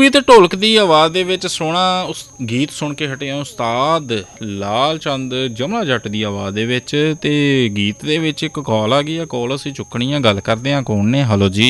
ਸੂਫੀ ਤੇ ਢੋਲਕ ਦੀ ਆਵਾਜ਼ ਦੇ ਵਿੱਚ ਸੋਹਣਾ ਉਸ ਗੀਤ ਸੁਣ ਕੇ ਹਟਿਆ ਉਸਤਾਦ ਲਾਲ ਚੰਦ ਜਮਲਾ ਜੱਟ ਦੀ ਆਵਾਜ਼ ਦੇ ਵਿੱਚ। ਤੇ ਗੀਤ ਦੇ ਵਿੱਚ ਇੱਕ ਕਾਲ ਆ ਗਈ ਆ, ਕਾਲ ਅਸੀਂ ਚੁੱਕਣੀ ਆ, ਗੱਲ ਕਰਦੇ ਹਾਂ। ਕੌਣ ਨੇ? ਹਲੋ ਜੀ।